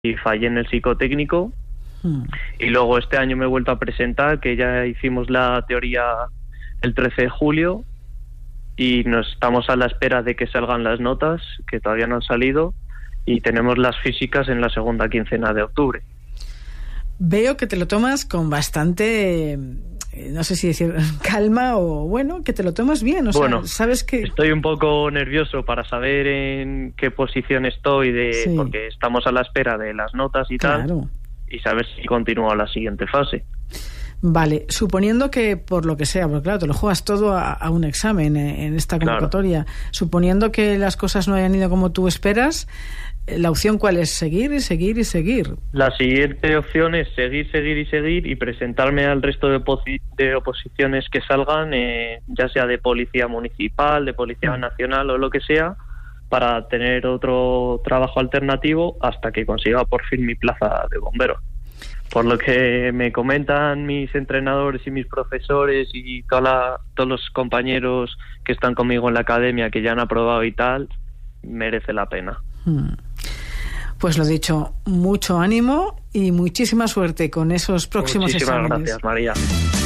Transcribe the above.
y fallé en el psicotécnico. Y luego este año me he vuelto a presentar, que ya hicimos la teoría el 13 de julio y nos estamos a la espera de que salgan las notas, que todavía no han salido, y tenemos las físicas en la segunda quincena de octubre. Veo que te lo tomas con bastante, no sé si decir calma o bueno, que te lo tomas bien. O sea, sabes que estoy un poco nervioso para saber en qué posición estoy, porque estamos a la espera de las notas y tal, y saber si continúo a la siguiente fase. Vale, suponiendo que por lo que sea, porque claro, te lo juegas todo a un examen en esta convocatoria, suponiendo que las cosas no hayan ido como tú esperas, ¿la opción cuál es? ¿Seguir y seguir y seguir? La siguiente opción es seguir y presentarme al resto de oposiciones que salgan, ya sea de policía municipal, de policía nacional o lo que sea, para tener otro trabajo alternativo hasta que consiga por fin mi plaza de bombero. Por lo que me comentan mis entrenadores y mis profesores y todos los compañeros que están conmigo en la academia, que ya han aprobado y tal, merece la pena. Pues lo dicho, mucho ánimo y muchísima suerte con esos próximos exámenes. Muchísimas gracias, María.